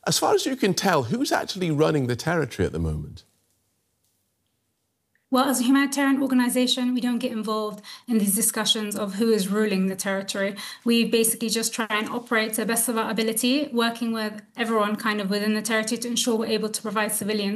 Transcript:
As far as you can tell, who's actually running the territory at the moment? Well, as a humanitarian organisation, we don't get involved in these discussions of who is ruling the territory. We basically just try and operate to the best of our ability, working with everyone kind of within the territory to ensure we're able to provide civilians